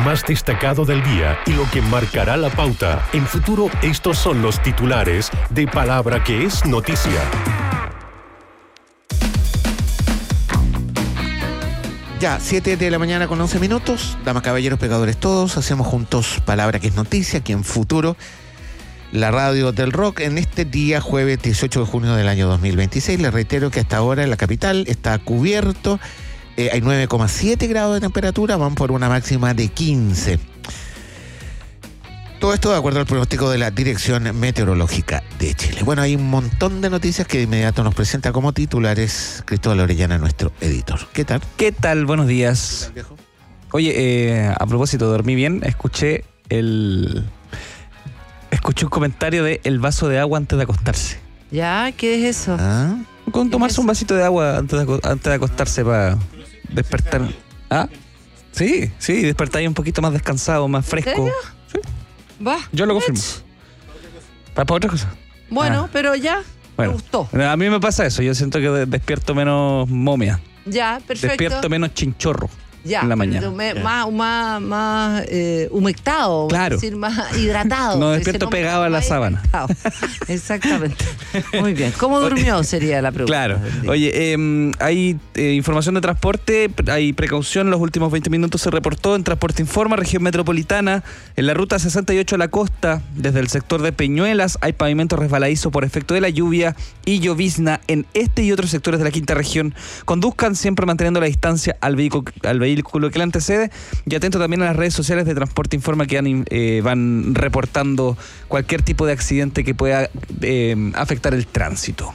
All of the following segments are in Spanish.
más destacado del día y lo que marcará la pauta. En Futuro, estos son los titulares de Palabra que es noticia. Ya, 7 de la mañana con 11 minutos. Damas, caballeros, pecadores todos. Hacemos juntos Palabra que es noticia aquí en Futuro, la radio del rock, en este día jueves 18 de junio del año 2026. Les reitero que hasta ahora en la capital está cubierto. Hay 9,7 grados de temperatura, van por una máxima de 15. Todo esto de acuerdo al pronóstico de la Dirección Meteorológica de Chile. Bueno, hay un montón de noticias que de inmediato nos presenta como titulares Cristóbal Orellana, nuestro editor. ¿Qué tal? ¿Qué tal? Buenos días. ¿Qué tal, viejo? Oye, a propósito, dormí bien. Escuché un comentario de el vaso de agua antes de acostarse. ¿Ya? ¿Qué es eso? ¿Ah? Con tomarse un vasito de agua antes de acostarse para despertar. ¿Ah? Sí, despertar un poquito más descansado, más fresco. ¿En serio? Sí. Va. Yo lo confirmo. ¿Para otra cosa? Bueno, pero ya. Bueno, Me gustó. A mí me pasa eso. Yo siento que despierto menos momia. Ya, perfecto. Despierto menos chinchorro. Ya, en la mañana. Más humectado, claro. Es decir, más hidratado. No despierto pegado a la sábana. Exactamente. Muy bien. ¿Cómo durmió? Sería la pregunta. Claro. Oye, hay información de transporte, hay precaución. En los últimos 20 minutos se reportó en Transporte Informa, región metropolitana, en la ruta 68 a la costa, desde el sector de Peñuelas, hay pavimento resbaladizo por efecto de la lluvia y llovizna en este y otros sectores de la quinta región. Conduzcan siempre manteniendo la distancia al vehículo que le antecede, y atento también a las redes sociales de Transporte Informa que van reportando cualquier tipo de accidente que pueda afectar el tránsito.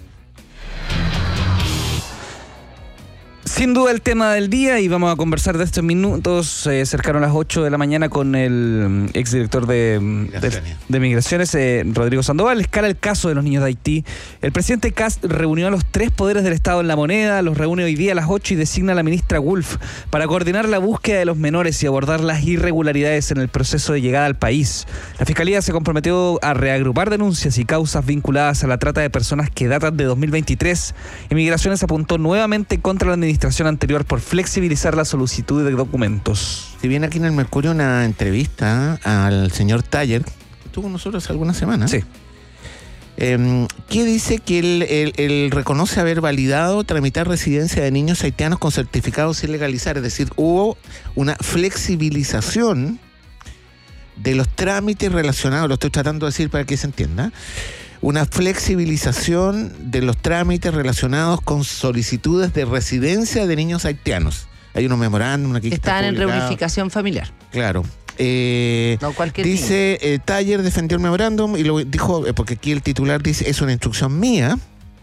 Sin duda el tema del día, y vamos a conversar de estos minutos, cercaron las 8 de la mañana con el exdirector de Migraciones, Rodrigo Sandoval. Escala el caso de los niños de Haití. El presidente Kast reunió a los 3 poderes del Estado en La Moneda, los reúne hoy día a las 8 y designa a la ministra Wolf para coordinar la búsqueda de los menores y abordar las irregularidades en el proceso de llegada al país. La Fiscalía se comprometió a reagrupar denuncias y causas vinculadas a la trata de personas que datan de 2023. Migraciones apuntó nuevamente contra la administración anterior por flexibilizar la solicitud de documentos. Si viene aquí en el Mercurio una entrevista al señor Taller, que estuvo con nosotros alguna semana. Sí. Que dice que él reconoce haber validado tramitar residencia de niños haitianos con certificados sin legalizar. Es decir, hubo una flexibilización de los trámites relacionados, lo estoy tratando de decir para que se entienda, una flexibilización de los trámites relacionados con solicitudes de residencia de niños haitianos. Hay unos memorándum aquí que están en publicado. reunificación familiar. Claro. No cualquier dice, Taller defendió el memorándum y lo dijo, porque aquí el titular dice, es una instrucción mía,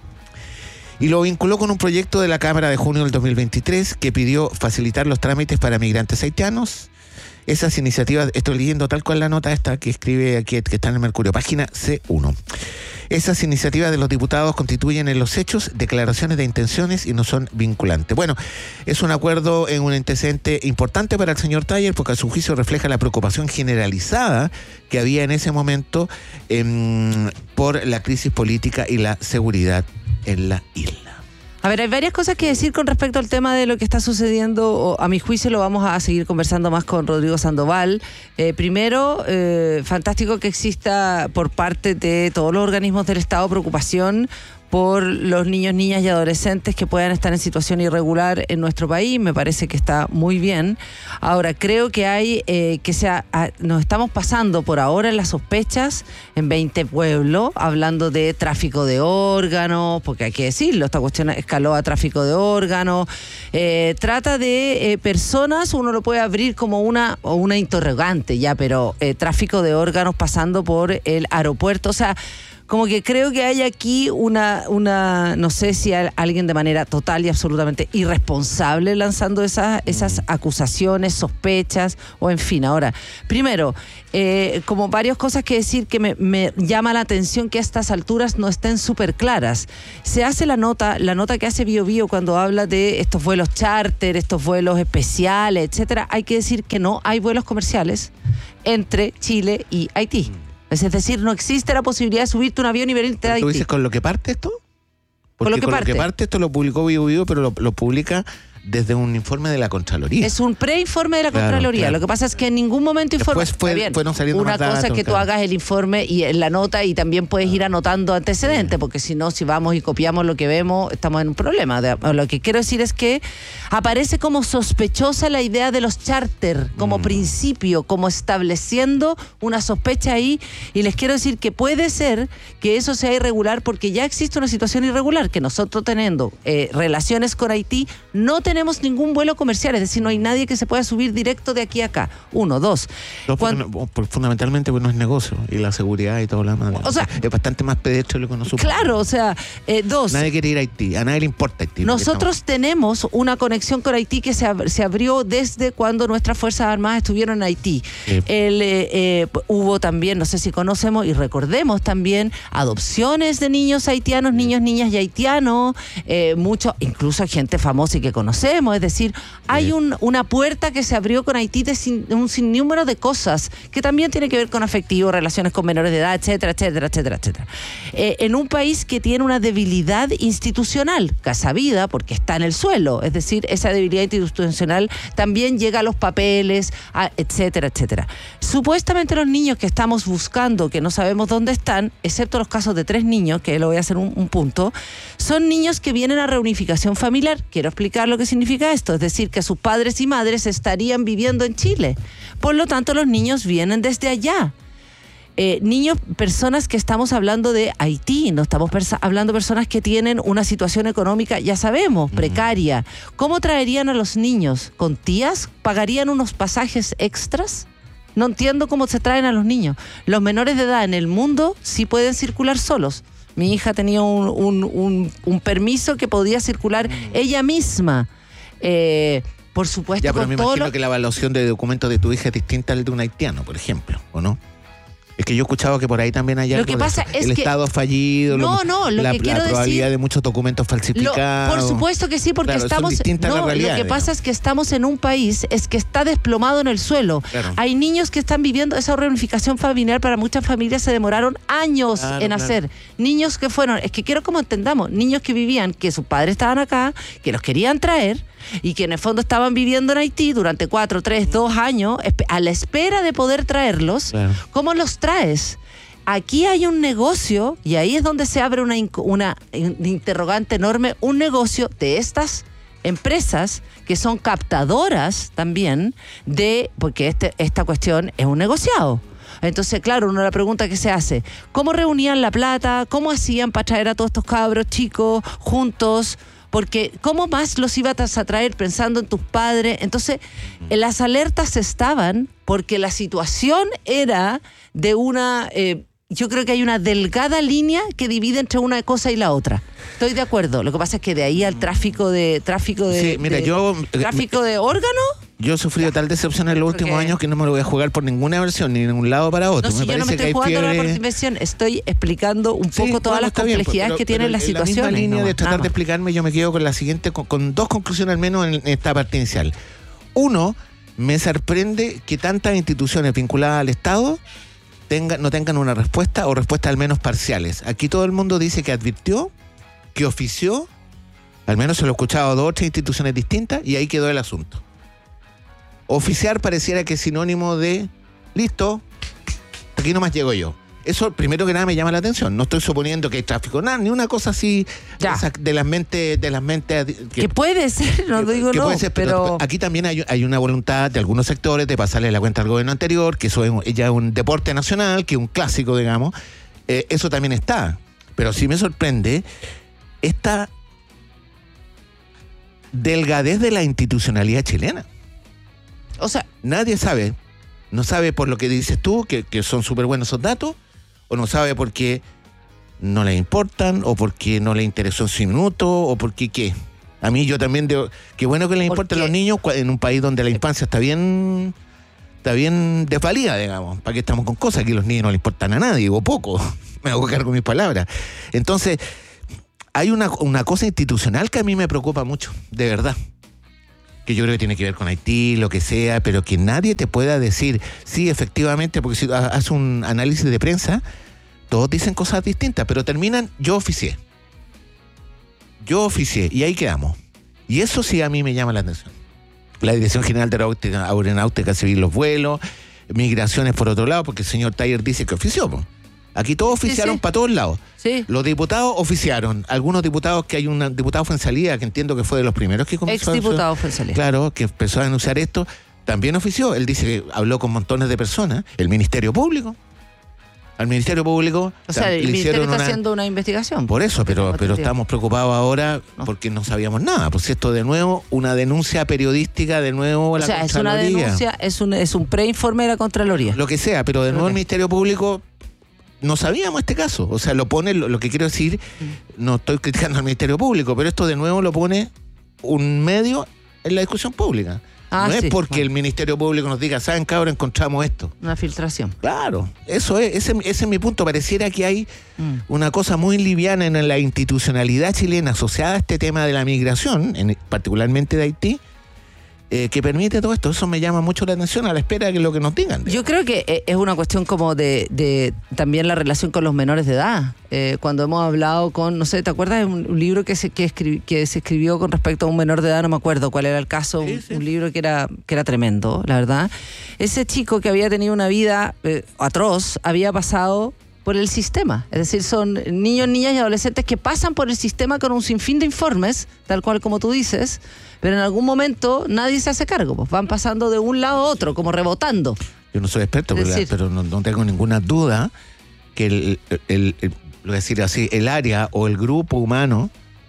y lo vinculó con un proyecto de la Cámara de junio del 2023 que pidió facilitar los trámites para migrantes haitianos. Esas iniciativas, estoy leyendo tal cual la nota esta que escribe aquí, que está en el Mercurio, página C1. Esas iniciativas de los diputados constituyen en los hechos declaraciones de intenciones y no son vinculantes. Bueno, es un acuerdo en un antecedente importante para el señor Taller, porque a su juicio refleja la preocupación generalizada que había en ese momento por la crisis política y la seguridad en la isla. A ver, hay varias cosas que decir con respecto al tema de lo que está sucediendo. A mi juicio lo vamos a seguir conversando más con Rodrigo Sandoval. Primero, fantástico que exista por parte de todos los organismos del Estado preocupación por los niños, niñas y adolescentes que puedan estar en situación irregular en nuestro país. Me parece que está muy bien. Ahora, creo que hay nos estamos pasando por ahora en las sospechas en 20 pueblos, hablando de tráfico de órganos, porque hay que decirlo, esta cuestión escaló a tráfico de órganos. Trata de personas, uno lo puede abrir como una interrogante ya, pero tráfico de órganos pasando por el aeropuerto, o sea, como que creo que hay aquí una no sé si alguien de manera total y absolutamente irresponsable lanzando esas acusaciones, sospechas, o en fin. Ahora, primero, como varias cosas que decir que me llama la atención que a estas alturas no estén súper claras. Se hace la nota que hace Bio Bio cuando habla de estos vuelos charter, estos vuelos especiales, etcétera. Hay que decir que no hay vuelos comerciales entre Chile y Haití. Es decir, no existe la posibilidad de subirte un avión y venirte a Haití. ¿Tú dices con lo que parte esto? Porque con lo que parte esto lo publicó Bio Bio, pero lo publica desde un informe de la Contraloría. Es un preinforme de la Contraloría. Claro. Lo que pasa es que en ningún momento informa. Fueron saliendo una más cosa datos, es que tú hagas el informe y en la nota y también puedes ir anotando antecedentes, porque si no, si vamos y copiamos lo que vemos, estamos en un problema. Lo que quiero decir es que aparece como sospechosa la idea de los charter como principio, como estableciendo una sospecha ahí, y les quiero decir que puede ser que eso sea irregular porque ya existe una situación irregular, que nosotros teniendo relaciones con Haití no tenemos ningún vuelo comercial, es decir, no hay nadie que se pueda subir directo de aquí a acá. 1, 2. Fundamentalmente no es negocio y la seguridad y todo lo demás. O sea, es bastante más pedestre lo que nos supone. Claro, o sea, 2. Nadie quiere ir a Haití, a nadie le importa Haití. Nosotros tenemos una conexión con Haití que se abrió desde cuando nuestras Fuerzas Armadas estuvieron en Haití. Sí. Hubo también, no sé si conocemos y recordemos también, adopciones de niños haitianos, niños, niñas y haitianos, mucho, incluso gente famosa y que conocemos, es decir, hay una puerta que se abrió con Haití de un sinnúmero de cosas que también tiene que ver con afectivo, relaciones con menores de edad, etcétera, etcétera, etcétera, etcétera. En un país que tiene una debilidad institucional, sabida porque está en el suelo, es decir, esa debilidad institucional también llega a los papeles, etcétera, etcétera. Supuestamente los niños que estamos buscando, que no sabemos dónde están, excepto los casos de 3 niños, que lo voy a hacer un punto, son niños que vienen a reunificación familiar. Quiero explicar lo que significa esto, es decir, que sus padres y madres estarían viviendo en Chile. Por lo tanto, los niños vienen desde allá. Niños, personas que estamos hablando de Haití, no estamos hablando de personas que tienen una situación económica, ya sabemos, precaria. ¿Cómo traerían a los niños? ¿Con tías? ¿Pagarían unos pasajes extras? No entiendo cómo se traen a los niños. Los menores de edad en el mundo sí pueden circular solos. Mi hija tenía un permiso que podía circular ella misma. Por supuesto. Ya, pero me imagino que la evaluación de documentos de tu hija es distinta al de un haitiano, por ejemplo, ¿o no? Es que yo he escuchado que por ahí también hay algo. Lo que pasa es el que Estado fallido, la probabilidad decir, de muchos documentos falsificados. Por supuesto que sí, porque estamos. Lo que pasa es que estamos en un país que está desplomado en el suelo. Claro. Hay niños que están viviendo esa reunificación familiar. Para muchas familias se demoraron años en hacer. Niños que fueron, es que quiero como entendamos, niños que vivían, que sus padres estaban acá, que los querían traer y que en el fondo estaban viviendo en Haití durante 4, 3, 2 años a la espera de poder traerlos. Claro. ¿Cómo los traes? Aquí hay un negocio, y ahí es donde se abre una interrogante enorme, un negocio de estas empresas que son captadoras también porque esta cuestión es un negociado. Entonces, claro, uno la pregunta que se hace, ¿cómo reunían la plata? ¿Cómo hacían para traer a todos estos cabros chicos juntos? Porque ¿cómo más los ibas a traer pensando en tus padres? Entonces, las alertas estaban porque la situación era de una... yo creo que hay una delgada línea que divide entre una cosa y la otra. Estoy de acuerdo. Lo que pasa es que de ahí al tráfico de órganos... Yo he sufrido tal decepción en los últimos años que no me lo voy a jugar por ninguna versión, ni de un lado para otro. No, si yo no me estoy jugando la versión, estoy explicando un poco todas las complejidades que tienen las situaciones. En la misma línea de tratar de explicarme, yo me quedo con la siguiente, con 2 conclusiones al menos en esta parte inicial. 1, me sorprende que tantas instituciones vinculadas al Estado no tengan una respuesta o respuestas al menos parciales. Aquí todo el mundo dice que advirtió, que ofició, al menos se lo he escuchado a 2 o 3 instituciones distintas y ahí quedó el asunto. Oficiar pareciera que es sinónimo de listo, aquí nomás llego yo. Eso, primero que nada, me llama la atención. No estoy suponiendo que hay tráfico, nada, ni una cosa así de las mentes. Que puede ser, no digo no, pero aquí también hay una voluntad de algunos sectores de pasarle la cuenta al gobierno anterior, que eso es ya un deporte nacional, que es un clásico, digamos. Eso también está. Pero sí me sorprende esta delgadez de la institucionalidad chilena. O sea, nadie sabe, no sabe por lo que dices tú, que son súper buenos esos datos, o no sabe porque no le importan, o porque no le interesó en su minuto, o porque qué. A mí yo también digo, qué bueno que les importen los niños en un país donde la infancia está bien desvalida, digamos. ¿Para qué estamos con cosas? Que los niños no le importan a nadie, o poco. Me hago cargo con mis palabras. Entonces, hay una cosa institucional que a mí me preocupa mucho, de verdad. Que yo creo que tiene que ver con Haití, lo que sea, pero que nadie te pueda decir, sí, efectivamente, porque si haces un análisis de prensa, todos dicen cosas distintas, pero terminan, yo oficié, y ahí quedamos. Y eso sí a mí me llama la atención. La Dirección General de Aeronáutica Civil, los vuelos, migraciones por otro lado, porque el señor Taller dice que ofició. Po. Aquí todos oficiaron para todos lados. Sí. Los diputados oficiaron. Algunos diputados, que hay un diputado fue en salida, que entiendo que fue de los primeros que comenzó. Exdiputado fue en salida. Claro, que empezó a denunciar esto. También ofició. Él dice que habló con montones de personas. El Ministerio Público. Al Ministerio Público o sea, el Ministerio está haciendo una investigación. Por eso, pero estamos preocupados ahora porque no sabíamos nada. Pues esto de nuevo, una denuncia periodística de nuevo a la Contraloría. O sea, es una denuncia, es un preinforme de la Contraloría. Lo que sea, pero de nuevo el Ministerio Público no sabíamos este caso. O sea, lo pone, lo que quiero decir, no estoy criticando al Ministerio Público, pero esto de nuevo lo pone un medio en la discusión pública. No es porque el Ministerio Público nos diga, ¿saben, cabrón? Encontramos esto. Una filtración. Claro, eso es, ese es mi punto. Pareciera que hay una cosa muy liviana en la institucionalidad chilena asociada a este tema de la migración, particularmente de Haití, que permite todo esto. Eso me llama mucho la atención a la espera de lo que nos digan. Yo creo que es una cuestión como de también la relación con los menores de edad. Cuando hemos hablado con, no sé, ¿te acuerdas de un libro que se escribió con respecto a un menor de edad? No me acuerdo cuál era el caso. Sí. Un libro que era tremendo, la verdad. Ese chico que había tenido una vida atroz había pasado por el sistema. Es decir, son niños, niñas y adolescentes que pasan por el sistema con un sinfín de informes, tal cual como tú dices, pero en algún momento nadie se hace cargo. Pues van pasando de un lado a otro, como rebotando. Yo no soy experto, pero no tengo ninguna duda que lo voy a decir así, el área o el grupo humano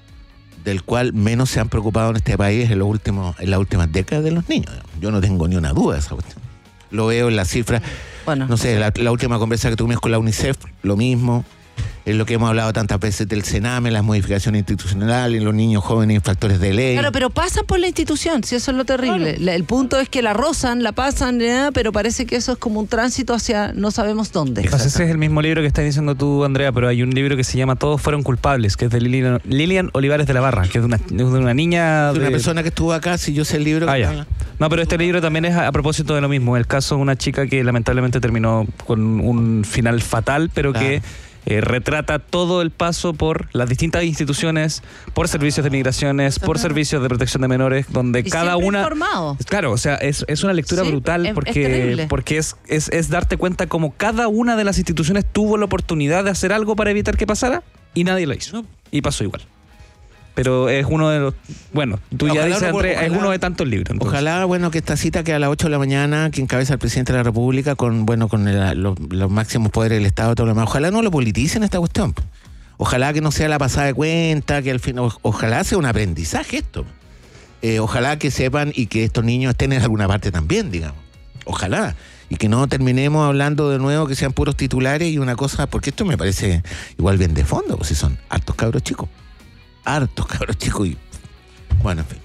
del cual menos se han preocupado en este país en las últimas décadas de los niños. Yo no tengo ni una duda de esa cuestión. Lo veo en las cifras. Bueno, no sé, la última conversa que tuvimos con la UNICEF, lo mismo. Es lo que hemos hablado tantas veces del Sename, las modificaciones institucionales, los niños jóvenes infractores de ley. Claro, pero pasan por la institución, si eso es lo terrible. Claro. El punto es que la rozan, la pasan, pero parece que eso es como un tránsito hacia no sabemos dónde. Ese es el mismo libro que estás diciendo tú, Andrea, pero hay un libro que se llama Todos fueron culpables, que es de Lilian Olivares de la Barra, que es de una niña... De una persona que estuvo acá, si yo sé el libro... ya. No, pero este libro también es a propósito de lo mismo. El caso de una chica que lamentablemente terminó con un final fatal, pero que... retrata todo el paso por las distintas instituciones, por servicios de migraciones, por servicios de protección de menores, donde y cada una... Informado. Claro, o sea, es una lectura brutal porque es darte cuenta como cada una de las instituciones tuvo la oportunidad de hacer algo para evitar que pasara y nadie lo hizo. Y pasó igual. Pero es uno de los... Bueno, tú ya dices, Andrés, es uno de tantos libros. Entonces. Ojalá, que esta cita que a las 8 de la mañana, que encabeza el presidente de la República con los máximos poderes del Estado, todo lo demás, ojalá no lo politicen esta cuestión. Ojalá que no sea la pasada de cuenta, que al final... Ojalá sea un aprendizaje esto. Ojalá que sepan y que estos niños estén en alguna parte también, digamos. Ojalá. Y que no terminemos hablando de nuevo que sean puros titulares y una cosa... Porque esto me parece igual bien de fondo, pues si son hartos cabros chicos. Hartos cabros chicos y... Bueno, en fin.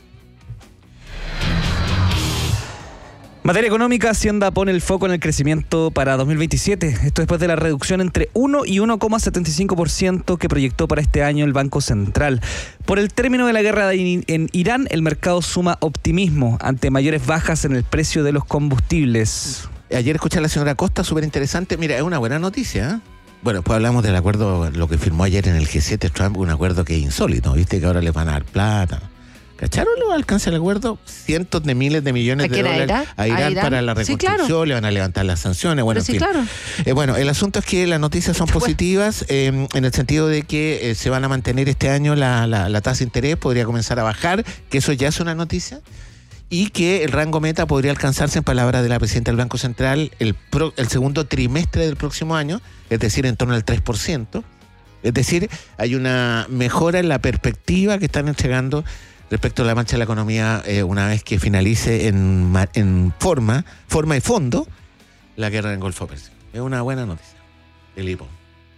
Materia económica, Hacienda pone el foco en el crecimiento para 2027. Esto después de la reducción entre 1 y 1,75% que proyectó para este año el Banco Central. Por el término de la guerra en Irán, el mercado suma optimismo ante mayores bajas en el precio de los combustibles. Ayer escuché a la señora Costa, súper interesante. Mira, es una buena noticia, ¿eh? Bueno, pues hablamos del acuerdo, lo que firmó ayer en el G7 Trump, un acuerdo que es insólito, ¿viste? Que ahora les van a dar plata. ¿Cacharon lo alcanza el acuerdo? Cientos de miles de millones de dólares a Irán para la reconstrucción, sí, claro. Le van a levantar las sanciones. Bueno, sí, claro. Bueno, el asunto es que las noticias son positivas en el sentido de que se van a mantener este año la tasa de interés, podría comenzar a bajar, que eso ya es una noticia. Y que el rango meta podría alcanzarse, en palabras de la presidenta del Banco Central, el segundo trimestre del próximo año, es decir, en torno al 3%. Es decir, hay una mejora en la perspectiva que están entregando respecto a la marcha de la economía una vez que finalice en forma y fondo la guerra en el Golfo Pérsico. Es una buena noticia. El hipo.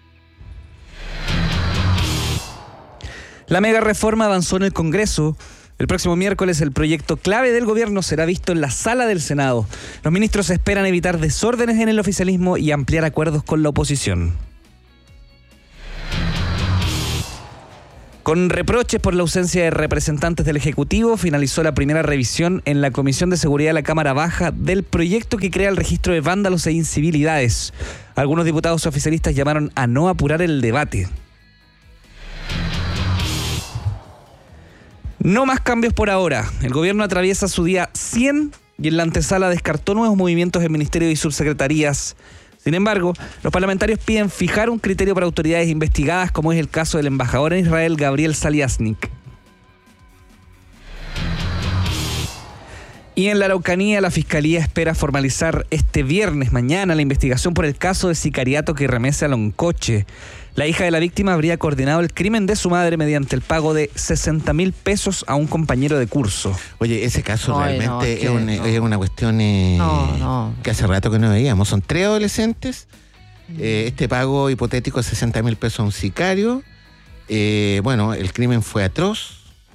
La mega reforma avanzó en el Congreso. El próximo miércoles el proyecto clave del gobierno será visto en la sala del Senado. Los ministros esperan evitar desórdenes en el oficialismo y ampliar acuerdos con la oposición. Con reproches por la ausencia de representantes del Ejecutivo, finalizó la primera revisión en la Comisión de Seguridad de la Cámara Baja del proyecto que crea el registro de vándalos e incivilidades. Algunos diputados oficialistas llamaron a no apurar el debate. No más cambios por ahora. El gobierno atraviesa su día 100 y en la antesala descartó nuevos movimientos en ministerios y subsecretarías. Sin embargo, los parlamentarios piden fijar un criterio para autoridades investigadas, como es el caso del embajador en Israel, Gabriel Saliasnik. Y en la Araucanía, la Fiscalía espera formalizar este viernes, mañana, la investigación por el caso de sicariato que remece a Loncoche. La hija de la víctima habría coordinado el crimen de su madre mediante el pago de 60.000 pesos a un compañero de curso. Oye, ese caso realmente es una cuestión que hace rato que no veíamos. Son 3 adolescentes, este pago hipotético de 60.000 pesos a un sicario. Bueno, el crimen fue atroz.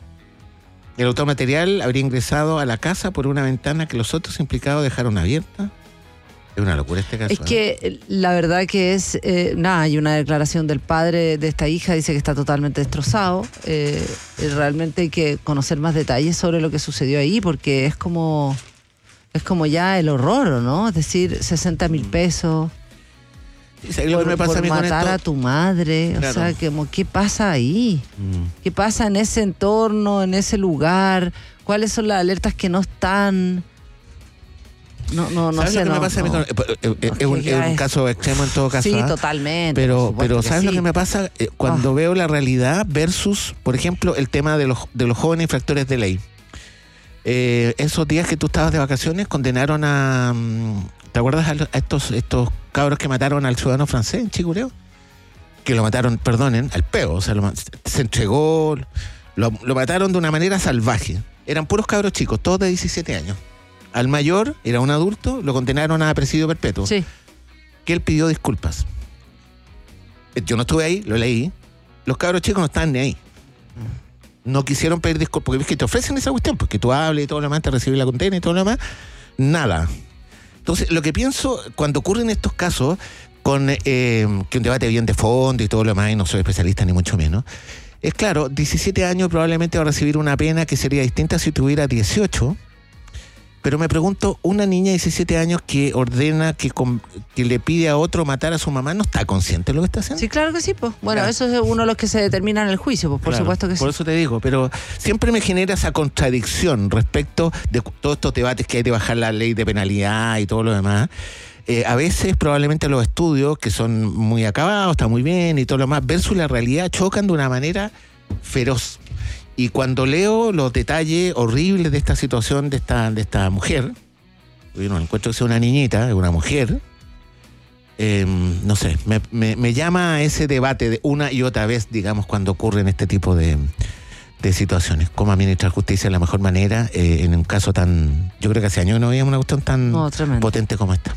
El autor material habría ingresado a la casa por una ventana que los otros implicados dejaron abierta. Es una locura este caso. Es que la verdad que es... hay una declaración del padre de esta hija, dice que está totalmente destrozado. Realmente hay que conocer más detalles sobre lo que sucedió ahí, porque es como ya el horror, ¿no? Es decir, 60.000 pesos... por matar a tu madre, claro. O sea, ¿qué pasa ahí? ¿Qué pasa en ese entorno, en ese lugar? ¿Cuáles son las alertas que no están? No ¿sabes sé. Lo que me pasa a mí es un caso extremo en todo caso. Sí, totalmente. Pero ¿sabes lo que me pasa? Cuando veo la realidad versus, por ejemplo, el tema de los jóvenes infractores de ley. Esos días que tú estabas de vacaciones condenaron a... ¿Te acuerdas a estos cabros que mataron al ciudadano francés en Chicureo? Que lo mataron, perdonen, al peo. O sea, se entregó, lo mataron de una manera salvaje. Eran puros cabros chicos, todos de 17 años. Al mayor, era un adulto, lo condenaron a presidio perpetuo. Sí. Que él pidió disculpas. Yo no estuve ahí, lo leí. Los cabros chicos no estaban ni ahí. No quisieron pedir disculpas, porque es que te ofrecen esa cuestión, porque tú hables y todo lo demás, te recibes la condena y todo lo demás. Nada. Entonces, lo que pienso cuando ocurren estos casos, con que un debate bien de fondo y todo lo demás, y no soy especialista ni mucho menos, es claro, 17 años probablemente va a recibir una pena que sería distinta si tuviera 18, pero me pregunto, una niña de 17 años que ordena, que le pide a otro matar a su mamá, ¿no está consciente de lo que está haciendo? Sí, claro que sí, pues. Bueno, claro. Eso es uno de los que se determina en el juicio, pues, por claro, supuesto que sí. Por eso te digo, pero siempre me genera esa contradicción respecto de todos estos debates que hay de bajar la ley de penalidad y todo lo demás. A veces probablemente los estudios, que son muy acabados, están muy bien y todo lo demás, versus la realidad, chocan de una manera feroz. Y cuando leo los detalles horribles de esta situación de esta mujer, yo no encuentro que sea una niñita, es una mujer, no sé, me llama a ese debate de una y otra vez, digamos, cuando ocurren este tipo de situaciones. Cómo administrar justicia de la mejor manera en un caso tan... Yo creo que hace años no había una cuestión tan potente como esta.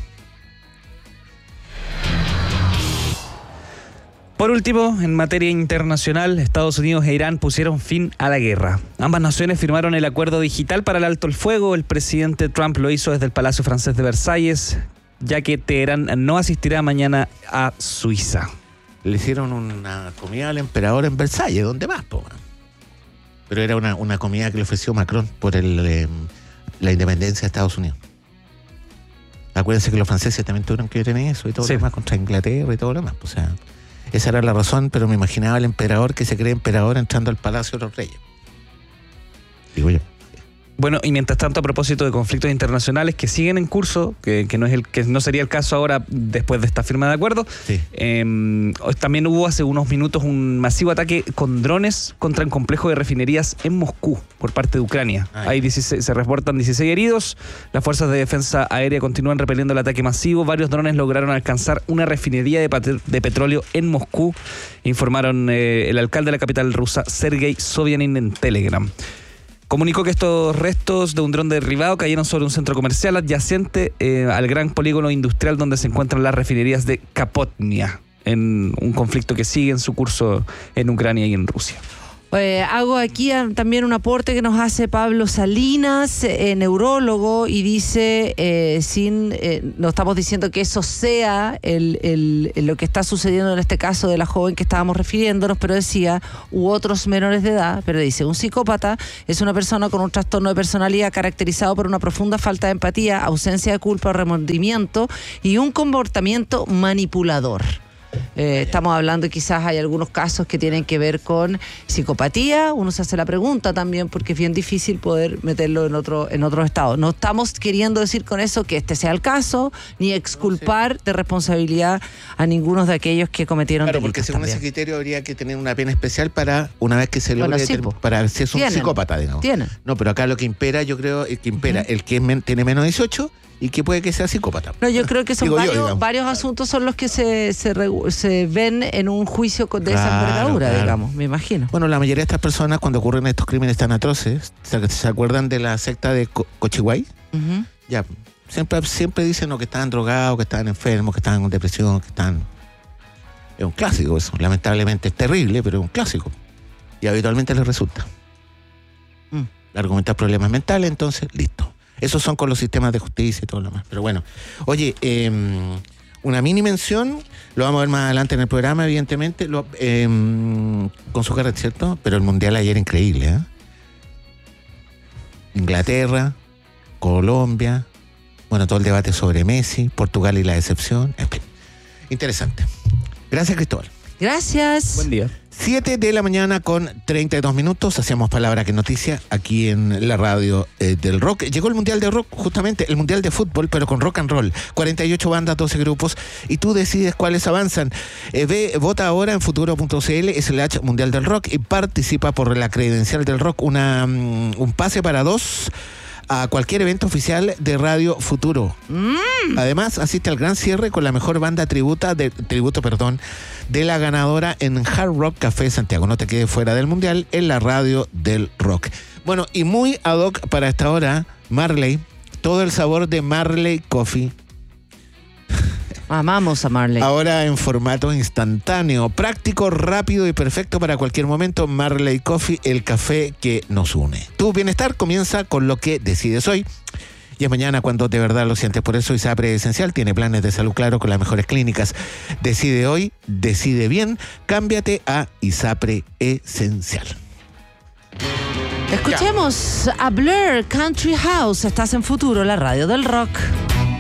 Por último, en materia internacional, Estados Unidos e Irán pusieron fin a la guerra. Ambas naciones firmaron el acuerdo digital para el alto el fuego. El presidente Trump lo hizo desde el Palacio Francés de Versalles, ya que Teherán no asistirá mañana a Suiza. Le hicieron una comida al emperador en Versalles, ¿dónde más, po? Pero era una comida que le ofreció Macron por la independencia de Estados Unidos. Acuérdense que los franceses también tuvieron que ver en eso y todo lo demás contra Inglaterra y todo lo demás. O sea, esa era la razón, pero me imaginaba el emperador que se cree emperador entrando al Palacio de los Reyes. Digo yo. Bueno, y mientras tanto, a propósito de conflictos internacionales que siguen en curso, que no sería el caso ahora después de esta firma de acuerdo, sí. También hubo hace unos minutos un masivo ataque con drones contra un complejo de refinerías en Moscú por parte de Ucrania. Se reportan 16 heridos. Las fuerzas de defensa aérea continúan repeliendo el ataque masivo. Varios drones lograron alcanzar una refinería de petróleo en Moscú, informaron el alcalde de la capital rusa, Sergei Sobyanin, en Telegram. Comunicó que estos restos de un dron derribado cayeron sobre un centro comercial adyacente al gran polígono industrial donde se encuentran las refinerías de Kapotnia, en un conflicto que sigue en su curso en Ucrania y en Rusia. Hago aquí también un aporte que nos hace Pablo Salinas, neurólogo, y dice, no estamos diciendo que eso sea lo que está sucediendo en este caso de la joven que estábamos refiriéndonos, pero decía, u otros menores de edad, pero dice, un psicópata es una persona con un trastorno de personalidad caracterizado por una profunda falta de empatía, ausencia de culpa o remordimiento y un comportamiento manipulador. Estamos hablando, quizás hay algunos casos que tienen que ver con psicopatía. Uno se hace la pregunta también porque es bien difícil poder meterlo en otro estado. No estamos queriendo decir con eso que este sea el caso, ni exculpar de responsabilidad a ninguno de aquellos que cometieron delitos. Claro, porque según ese criterio habría que tener una pena especial para una vez que se logre, para si es un psicópata, digamos. No, pero acá lo que impera, yo creo, el que tiene menos de 18 y que puede que sea psicópata. No, yo creo que son varios asuntos son los que se ven en un juicio de esa envergadura, digamos, me imagino. Bueno, la mayoría de estas personas, cuando ocurren estos crímenes tan atroces, ¿se acuerdan de la secta de Cochihuay? Ya, siempre dicen que estaban drogados, que estaban enfermos, que estaban con depresión, que están... Es un clásico eso, lamentablemente es terrible, pero es un clásico. Y habitualmente les resulta. Argumentar problemas mentales, entonces, listo. Esos son con los sistemas de justicia y todo lo demás. Pero bueno, oye, una mini mención, lo vamos a ver más adelante en el programa, evidentemente, con su carrera, ¿cierto? Pero el Mundial ayer increíble, ¿eh? Inglaterra, Colombia, bueno, todo el debate sobre Messi, Portugal y la decepción. Interesante. Gracias, Cristóbal. Gracias. Buen día. 7 de la mañana con 32 minutos. Hacemos Palabra que Noticia aquí en la radio del rock. Llegó el Mundial de Rock, justamente, el Mundial de Fútbol, pero con rock and roll. 48 bandas, 12 grupos, y tú decides cuáles avanzan. Vota ahora en futuro.cl/Mundial del Rock y participa por la credencial del rock, un pase para 2 a cualquier evento oficial de Radio Futuro. Además, asiste al gran cierre con la mejor banda tributo de la ganadora en Hard Rock Café Santiago. No te quedes fuera del Mundial en la radio del rock. Bueno, y muy ad hoc para esta hora, Marley, todo el sabor de Marley Coffee. Amamos a Marley. Ahora en formato instantáneo, práctico, rápido y perfecto para cualquier momento. Marley Coffee, el café que nos une. Tu bienestar comienza con lo que decides hoy. Y es mañana cuando de verdad lo sientes. Por eso ISAPRE Esencial tiene planes de salud claro con las mejores clínicas. Decide hoy, decide bien. Cámbiate a ISAPRE Esencial. Escuchemos a Blur, Country House. Estás en Futuro, la radio del rock.